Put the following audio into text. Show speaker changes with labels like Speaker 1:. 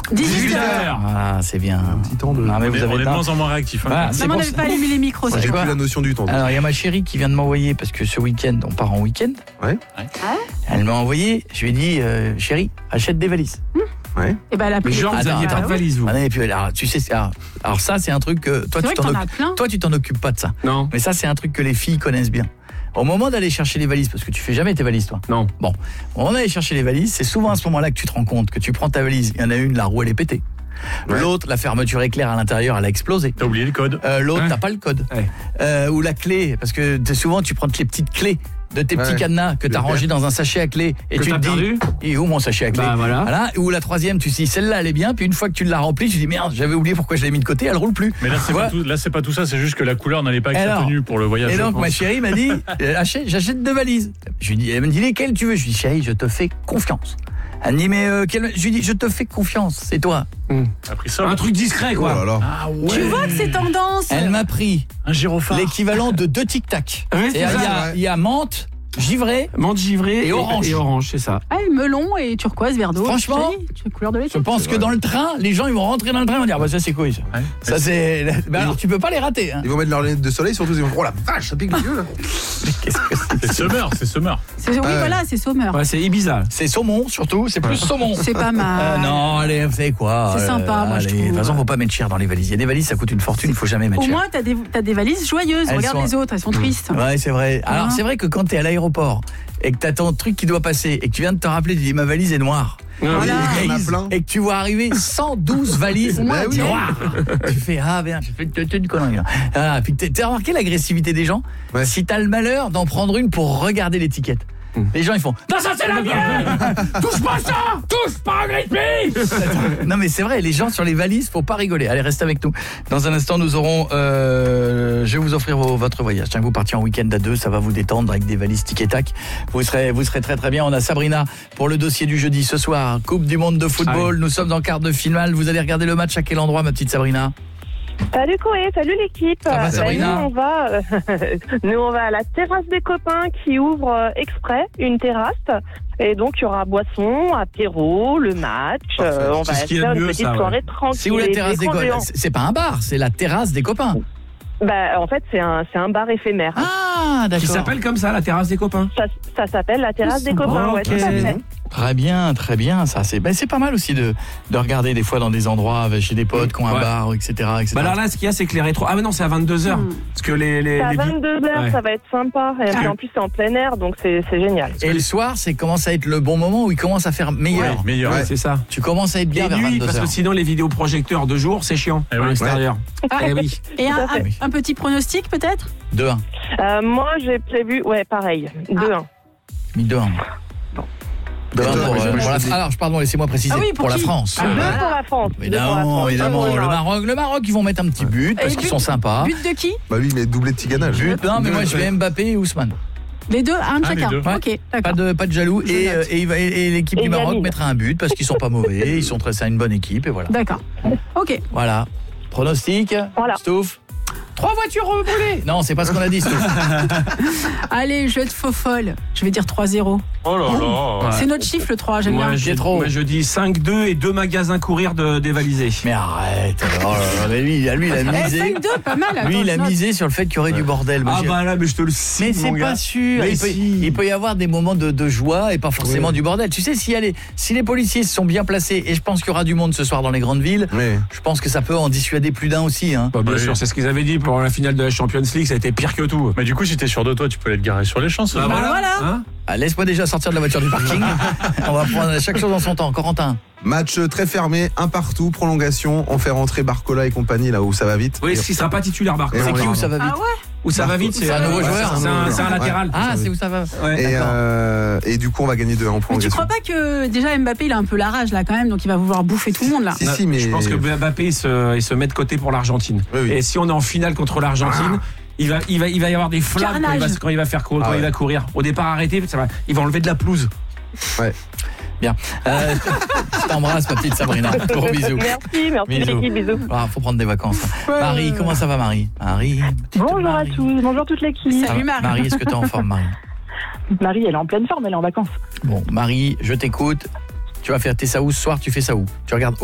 Speaker 1: 18h.
Speaker 2: Ah, c'est bien.
Speaker 3: Un petit temps de...
Speaker 2: Non, mais
Speaker 4: On
Speaker 2: vous
Speaker 4: est
Speaker 2: avez
Speaker 4: de moins en moins réactifs.
Speaker 2: Voilà,
Speaker 1: Non,
Speaker 2: c'est
Speaker 1: mais on
Speaker 2: pour
Speaker 1: n'avait
Speaker 2: ça-
Speaker 1: pas allumé les micros.
Speaker 3: J'ai
Speaker 1: c'est
Speaker 3: plus
Speaker 1: quoi
Speaker 3: la notion du temps.
Speaker 2: Alors, il y a ma chérie qui vient de m'envoyer, parce que ce week-end, on part en week-end.
Speaker 3: Ouais.
Speaker 2: Elle m'a envoyé, je lui ai dit, chérie, achète des valises.
Speaker 1: Et ben, elle a pris
Speaker 5: Mais genre,
Speaker 1: les
Speaker 5: vous
Speaker 1: photos.
Speaker 5: n'aviez pas de
Speaker 1: Ah,
Speaker 5: valise, vous.
Speaker 2: Ah, non, et puis, alors, tu sais, alors ça, c'est un truc que toi,
Speaker 1: C'est vrai que t'en as
Speaker 2: occupes.
Speaker 1: plein.
Speaker 2: Toi, tu t'en occupes pas de ça.
Speaker 5: Non.
Speaker 2: Mais ça, c'est un truc que les filles connaissent bien. Au moment d'aller chercher les valises, parce que tu fais jamais tes valises, toi.
Speaker 5: Non.
Speaker 2: Bon, au moment d'aller chercher les valises, c'est souvent à ce moment-là que tu te rends compte que tu prends ta valise, il y en a une, la roue, elle est pétée.
Speaker 3: Ouais.
Speaker 2: L'autre, la fermeture éclair à l'intérieur, elle a explosé.
Speaker 4: T'as oublié le code.
Speaker 2: L'autre,
Speaker 5: Ouais.
Speaker 2: t'as pas le code.
Speaker 5: Ouais.
Speaker 2: Ou la clé, parce que souvent, tu prends les petites clés de tes petits
Speaker 3: Ouais.
Speaker 2: cadenas que t'as
Speaker 3: Le
Speaker 2: rangés dans un sachet à clés. Et
Speaker 5: Que
Speaker 2: tu
Speaker 5: t'as
Speaker 2: te dis,
Speaker 5: perdu.
Speaker 2: et où mon sachet à clés
Speaker 5: Bah voilà.
Speaker 2: Ou la troisième, tu te dis, celle-là, elle est bien. Puis une fois que tu l'as remplie, tu dis, merde, j'avais oublié pourquoi je l'ai mis de côté, elle roule plus.
Speaker 4: Mais là, c'est
Speaker 2: Voilà.
Speaker 4: pas tout, là, c'est pas tout ça, c'est juste que la couleur n'allait pas avec sa
Speaker 2: Alors,
Speaker 4: tenue pour le voyage.
Speaker 2: Et
Speaker 4: je
Speaker 2: donc
Speaker 4: pense.
Speaker 2: ma chérie m'a dit j'achète 2 valises. Je lui dis, elle me dit lesquelles tu veux. Je lui dis chérie, je te fais confiance. Elle me dit mais je lui dis je te fais confiance, c'est toi.
Speaker 4: T'as pris ça.
Speaker 5: Un truc discret,
Speaker 3: Oh
Speaker 5: quoi.
Speaker 3: là là.
Speaker 4: Ah ouais.
Speaker 1: Tu vois que c'est tendance.
Speaker 2: Elle m'a pris
Speaker 4: Un gyrophare.
Speaker 2: l'équivalent de 2 tic-tac.
Speaker 5: Ouais, c'est
Speaker 2: Et
Speaker 5: ça.
Speaker 2: il y a menthe, givré.
Speaker 5: Menthe givrée
Speaker 2: Et orange.
Speaker 5: Et orange, c'est ça.
Speaker 1: Ah, melon et turquoise, verre d'eau.
Speaker 2: Franchement,
Speaker 1: c'est couleur de
Speaker 2: Je
Speaker 1: l'été.
Speaker 2: pense que dans le train, les gens ils vont rentrer dans le train et vont dire bah ça c'est quoi ça.
Speaker 4: Ouais.
Speaker 2: Ça c'est bah, alors tu peux pas les rater hein.
Speaker 3: Ils vont mettre leurs lunettes de soleil, surtout ils vont dire oh la vache, ça pique les yeux là.
Speaker 2: Qu'est-ce que c'est
Speaker 4: C'est Summer, c'est Summer.
Speaker 1: Oui, voilà, c'est Sommer.
Speaker 5: Ouais, c'est Ibiza.
Speaker 2: C'est saumon surtout, c'est plus saumon.
Speaker 1: C'est pas mal.
Speaker 2: Non, allez, vous savez quoi
Speaker 1: C'est sympa, moi, je
Speaker 2: allez,
Speaker 1: trouve.
Speaker 2: De toute façon, faut pas mettre cher dans les valises. Il y a des valises, ça coûte une fortune, faut jamais mettre
Speaker 1: Au
Speaker 2: cher.
Speaker 1: moins, t'as des valises joyeuses.
Speaker 2: Elles
Speaker 1: Regarde
Speaker 2: sont-
Speaker 1: les autres, elles sont tristes.
Speaker 2: Ouais, c'est vrai. Alors,
Speaker 1: Hein
Speaker 2: c'est vrai que quand t'es à l'aéroport et que t'as ton truc qui doit passer et que tu viens de te rappeler, tu dis ma valise est noire.
Speaker 1: Voilà.
Speaker 3: Il y en a plein.
Speaker 2: Et que tu vois arriver 112 valises
Speaker 3: Bah oui.
Speaker 2: noires. Tu fais ah merde, j'ai fait une connerie. Là. Voilà, puis t'as remarqué l'agressivité des gens
Speaker 3: Ouais.
Speaker 2: Si t'as le malheur d'en prendre une pour regarder l'étiquette. Les gens ils font non ça c'est la mienne. Touche pas ça. Touche pas Grizzly. Non mais c'est vrai, les gens sur les valises, faut pas rigoler. Allez, restez avec nous. Dans un instant, nous aurons je vais vous offrir votre voyage. Tiens, vous partiez en week-end à 2, ça va vous détendre avec des valises tic et tac. Vous serez très très bien. On a Sabrina pour le dossier du jeudi ce soir. Coupe du monde de football. Nous sommes en quart de finale. Vous allez regarder le match à quel endroit, ma petite Sabrina?
Speaker 6: Salut Coé, salut l'équipe.
Speaker 2: Ça va, Sabrina?
Speaker 6: Nous on va à la terrasse des copains qui ouvre exprès une terrasse. Et donc il y aura boisson, apéro, le match.
Speaker 3: Parfait.
Speaker 6: On
Speaker 5: C'est
Speaker 6: va
Speaker 5: ce qu'il y a
Speaker 6: faire
Speaker 5: de
Speaker 6: une
Speaker 5: mieux,
Speaker 6: petite
Speaker 5: ça, ouais.
Speaker 6: soirée tranquille.
Speaker 2: C'est où la terrasse des
Speaker 6: Écran
Speaker 2: copains?
Speaker 6: géant.
Speaker 2: C'est pas un bar, c'est la terrasse des copains.
Speaker 6: Bah, en fait c'est un bar éphémère.
Speaker 2: Ah, d'accord.
Speaker 5: Qui s'appelle comme ça, la terrasse des copains.
Speaker 6: Ça s'appelle la terrasse des copains. Ouais,
Speaker 5: ok.
Speaker 6: tout à fait.
Speaker 2: Très bien, ça c'est pas mal aussi de regarder des fois dans des endroits chez des potes qui ont un
Speaker 5: Ouais.
Speaker 2: bar, etc.
Speaker 5: Bah alors là, ce qu'il y a, c'est que les rétros. Ah, mais non, c'est à 22h. Parce que les
Speaker 6: C'est à
Speaker 5: les-
Speaker 6: 22h,
Speaker 5: Ouais.
Speaker 6: ça va être sympa. Et puis
Speaker 5: Ah.
Speaker 6: en plus c'est en plein air, donc c'est génial.
Speaker 2: Et le soir, c'est commence à être le bon moment où il commence à faire meilleur.
Speaker 4: Ouais, meilleur.
Speaker 5: Ouais, c'est ça.
Speaker 2: Tu commences à être bien
Speaker 5: Et
Speaker 2: vers
Speaker 5: nuit,
Speaker 2: 22h.
Speaker 5: parce que sinon, les vidéoprojecteurs de jour, c'est chiant
Speaker 4: Eh
Speaker 5: à
Speaker 4: oui.
Speaker 5: l'extérieur. Eh oui.
Speaker 1: Et
Speaker 6: Tout à fait.
Speaker 1: un petit pronostic peut-être
Speaker 2: 2-1.
Speaker 6: Moi j'ai prévu, pareil, 2-1.
Speaker 2: Mis 2-1. 2-1
Speaker 3: Et toi,
Speaker 2: pour,
Speaker 3: moi, je
Speaker 2: pour la
Speaker 3: dis-
Speaker 2: Alors, pardon, laissez-moi préciser.
Speaker 1: Ah oui, pour
Speaker 2: la
Speaker 1: qui
Speaker 2: France.
Speaker 1: Ah,
Speaker 6: 2
Speaker 1: voilà.
Speaker 6: pour la France.
Speaker 2: Évidemment. Le Maroc, ils vont mettre un petit but parce
Speaker 1: Et
Speaker 2: qu'ils
Speaker 1: but-
Speaker 2: sont sympas.
Speaker 1: But de qui
Speaker 3: Bah lui, mais doublé de tiganage.
Speaker 2: But, non, mais moi je vais Mbappé et Ousmane.
Speaker 1: Les deux, un de
Speaker 4: Ah, les
Speaker 1: chacun.
Speaker 4: deux.
Speaker 2: Ouais.
Speaker 1: Ok, d'accord.
Speaker 2: Pas de jaloux.
Speaker 1: Je
Speaker 2: Et,
Speaker 1: note.
Speaker 2: et l'équipe
Speaker 6: Et
Speaker 2: du Maroc
Speaker 6: Yannick.
Speaker 2: mettra un but parce qu'ils sont pas mauvais. C'est une bonne équipe et voilà.
Speaker 1: D'accord. Ok.
Speaker 2: Voilà. Pronostic.
Speaker 6: Voilà.
Speaker 2: Stouff. 3 voitures brûlées. Non, c'est pas ce qu'on a dit, Stouff.
Speaker 1: Allez, je vais être faux folle. Je vais dire 3-0.
Speaker 4: Oh là là.
Speaker 1: C'est notre chiffre le 3, j'aime bien.
Speaker 2: Pietro.
Speaker 5: Moi, je dis 5-2 et 2 magasins courir dévalisés.
Speaker 2: Mais arrête. Oh là là, mais lui, il a
Speaker 1: Eh,
Speaker 2: misé.
Speaker 1: 5-2, pas mal.
Speaker 2: Lui,
Speaker 1: attends,
Speaker 2: il a
Speaker 1: je note.
Speaker 2: misé sur le fait qu'il y aurait du bordel.
Speaker 5: Ah
Speaker 2: monsieur.
Speaker 5: bah là, mais je te le cite,
Speaker 2: Mais c'est
Speaker 5: mon gars.
Speaker 2: pas sûr.
Speaker 5: Mais
Speaker 2: Il peut y avoir des moments de joie et pas forcément du bordel. Tu sais, si les policiers se sont bien placés, et je pense qu'il y aura du monde ce soir dans les grandes villes,
Speaker 3: Ouais.
Speaker 2: je pense que ça peut en dissuader plus d'un aussi. Hein.
Speaker 5: Bah, bien
Speaker 4: Oui.
Speaker 5: sûr, c'est ce qu'ils avaient dit pour la finale de la Champions League, ça a été pire que tout.
Speaker 4: Mais du coup, si t'es sûr de toi, tu peux aller te garer sur les champs. ce
Speaker 5: Bah
Speaker 4: soir.
Speaker 1: voilà.
Speaker 5: Hein
Speaker 2: Ah, laisse-moi déjà sortir de la voiture du parking. On va prendre chaque chose en son temps. Corentin.
Speaker 3: Match très fermé, un partout, prolongation. On fait rentrer Barcola et compagnie là où ça va vite.
Speaker 5: Oui, ce qui sera pas titulaire, Barco.
Speaker 3: Et
Speaker 2: C'est
Speaker 3: on
Speaker 2: qui
Speaker 3: va-
Speaker 2: où ça va vite?
Speaker 1: Ah ouais.
Speaker 5: Où ça va vite,
Speaker 2: C'est un nouveau joueur.
Speaker 5: C'est un latéral.
Speaker 2: Ah, c'est où ça va?
Speaker 5: Ouais.
Speaker 3: Et du coup, on va gagner 2-1 en
Speaker 1: Mais tu
Speaker 3: prolongation.
Speaker 1: crois pas que déjà Mbappé il a un peu la rage là quand même, donc il va vouloir bouffer tout le monde là.
Speaker 3: Si, mais
Speaker 5: Je pense que Mbappé il se met de côté pour l'Argentine.
Speaker 3: Oui, oui.
Speaker 5: Et si on est en finale contre l'Argentine, il va y avoir des flammes
Speaker 1: Carnage.
Speaker 5: quand il va faire quand
Speaker 3: Ah ouais.
Speaker 5: il va courir. Au départ arrêté, il va enlever de la pelouse.
Speaker 2: Bien. Je t'embrasse, ma petite Sabrina. Gros bisous.
Speaker 6: Merci
Speaker 2: Bisous.
Speaker 6: l'équipe, bisous.
Speaker 2: Ah, faut prendre des vacances. Marie, comment ça va, Marie? Marie. petite
Speaker 6: Bonjour
Speaker 2: Marie.
Speaker 6: à tous, bonjour toute l'équipe.
Speaker 1: Salut, Marie.
Speaker 2: Marie, est-ce que t'es en forme, Marie?
Speaker 6: Marie, elle est en pleine forme, elle est en vacances.
Speaker 2: Bon, Marie, je t'écoute. Tu vas faire tes saous ce soir, tu fais ça où? Tu regardes où?